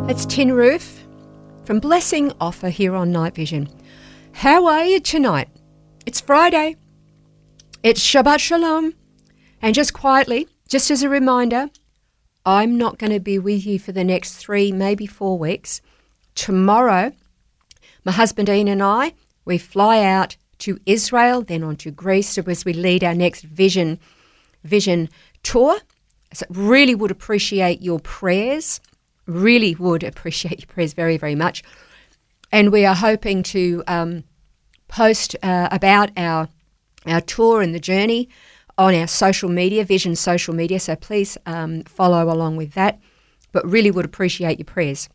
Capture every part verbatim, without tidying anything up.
It's Tin Roof from Blessing Offer here on Night Vision. How are you tonight? It's Friday. It's Shabbat Shalom. And just quietly, just as a reminder, I'm not going to be with you for the next three, maybe four weeks. Tomorrow, my husband Ian and I, we fly out to Israel, then on to Greece as we lead our next Vision, Vision tour. So really would appreciate your prayers. Really would appreciate your prayers very, very much. And we are hoping to um, post uh, about our our tour and the journey on our social media, Vision social media. So please um, follow along with that. But really would appreciate your prayers.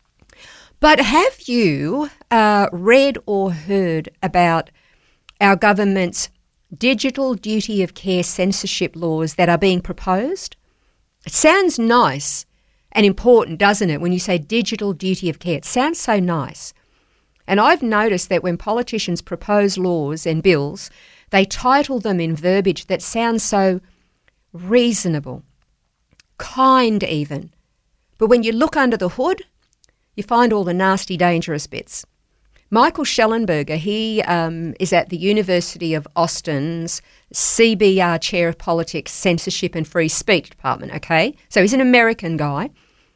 But have you uh, read or heard about our government's digital duty of care censorship laws that are being proposed? It sounds nice and important, doesn't it, when you say digital duty of care? It sounds so nice. And I've noticed that when politicians propose laws and bills, they title them in verbiage that sounds so reasonable, kind even. But when you look under the hood, you find all the nasty, dangerous bits. Michael Shellenberger, he um, is at the University of Austin's C B R Chair of Politics, Censorship and Free Speech Department, okay? So he's an American guy.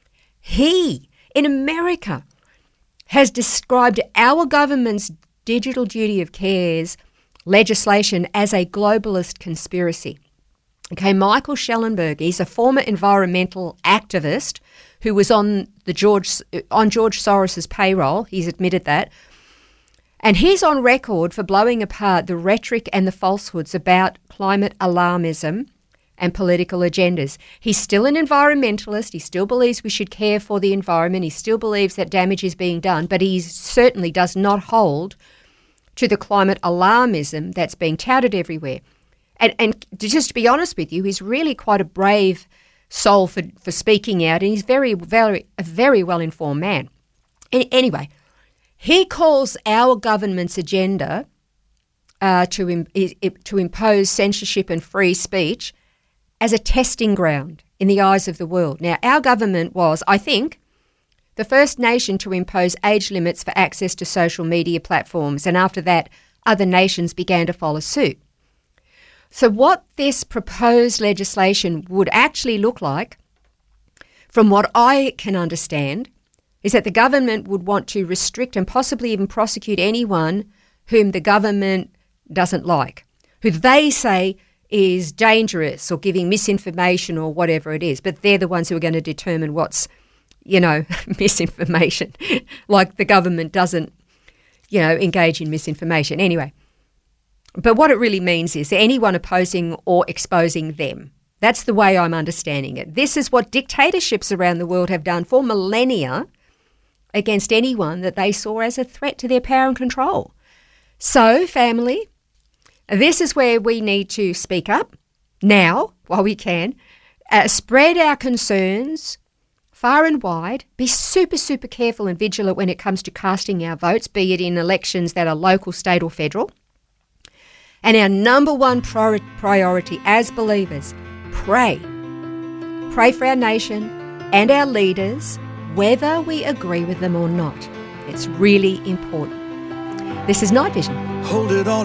He, in America, has described our government's digital duty of care's legislation as a globalist conspiracy. Okay, Michael Shellenberger, he's a former environmental activist who was on the George on George Soros's payroll. He's admitted that. And he's on record for blowing apart the rhetoric and the falsehoods about climate alarmism and political agendas. He's still an environmentalist. He still believes we should care for the environment. He still believes that damage is being done, but he certainly does not hold to the climate alarmism that's being touted everywhere. And, and just to be honest with you, he's really quite a brave soul for, for speaking out, and he's very, very, a very well-informed man. Any, anyway, he calls our government's agenda uh, to im- to impose censorship and free speech as a testing ground in the eyes of the world. Now, our government was, I think, the first nation to impose age limits for access to social media platforms, and after that, other nations began to follow suit. So what this proposed legislation would actually look like, from what I can understand, is that the government would want to restrict and possibly even prosecute anyone whom the government doesn't like, who they say is dangerous or giving misinformation or whatever it is. But they're the ones who are going to determine what's, you know, misinformation, like the government doesn't, you know, engage in misinformation. Anyway, but what it really means is anyone opposing or exposing them. That's the way I'm understanding it. This is what dictatorships around the world have done for millennia against anyone that they saw as a threat to their power and control. So, family, this is where we need to speak up now, while we can, uh, spread our concerns far and wide, be super, super careful and vigilant when it comes to casting our votes, be it in elections that are local, state or federal. And our number one prior- priority as believers, pray. Pray for our nation and our leaders, whether we agree with them or not. It's really important. This is Night Vision. Hold it all.